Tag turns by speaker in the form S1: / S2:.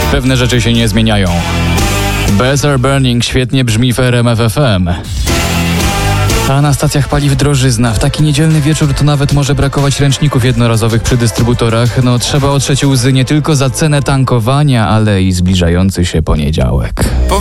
S1: Pewne rzeczy się nie zmieniają. Bells Are Burning świetnie brzmi w RMF FM. A na stacjach paliw drożyzna. W taki niedzielny wieczór to nawet może brakować ręczników jednorazowych przy dystrybutorach. No trzeba otrzeć łzy nie tylko za cenę tankowania, ale i zbliżający się poniedziałek.